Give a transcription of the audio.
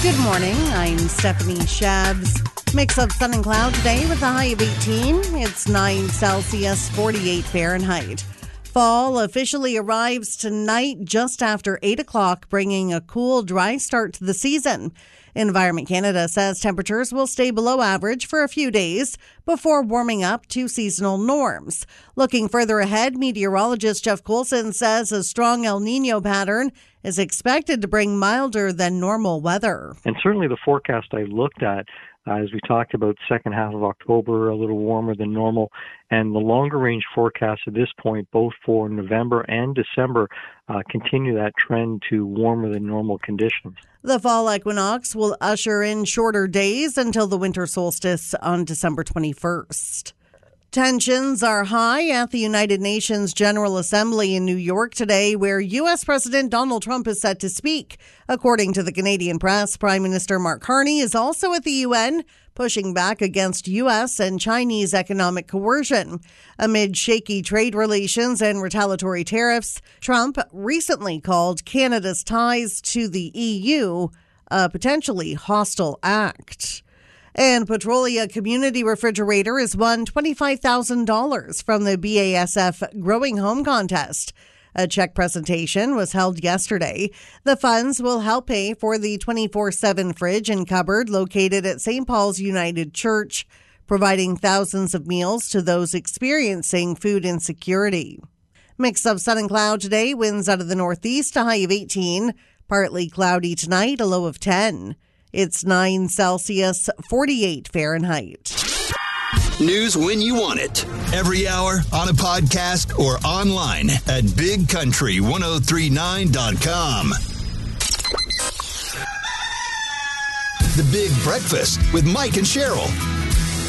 Good morning. I'm Stephanie Shabs. Mix of sun and cloud today with a high of 18. It's 9 Celsius, 48 Fahrenheit. Fall officially arrives tonight just after 8 o'clock, bringing a cool, dry start to the season. Environment Canada says temperatures will stay below average for a few days before warming up to seasonal norms. Looking further ahead, meteorologist Jeff Coulson says a strong El Nino pattern is expected to bring milder than normal weather. And certainly the forecast I looked at, as we talked about, second half of October, a little warmer than normal, and the longer range forecast at this point, both for November and December, continue that trend to warmer than normal conditions. The fall equinox will usher in shorter days until the winter solstice on December 21st. Tensions are high at the United Nations General Assembly in New York today, where U.S. President Donald Trump is set to speak. According to the Canadian press, Prime Minister Mark Carney is also at the UN, pushing back against U.S. and Chinese economic coercion. Amid shaky trade relations and retaliatory tariffs, Trump recently called Canada's ties to the EU a potentially hostile act. And Petrolia Community Refrigerator has won $25,000 from the BASF Growing Home Contest. A check presentation was held yesterday. The funds will help pay for the 24/7 fridge and cupboard located at St. Paul's United Church, providing thousands of meals to those experiencing food insecurity. Mix of sun and cloud today, winds out of the northeast, a high of 18. Partly cloudy tonight, a low of 10. It's 9 Celsius, 48 Fahrenheit. News when you want it. Every hour, on a podcast, or online at BigCountry1039.com. The Big Breakfast with Mike and Cheryl.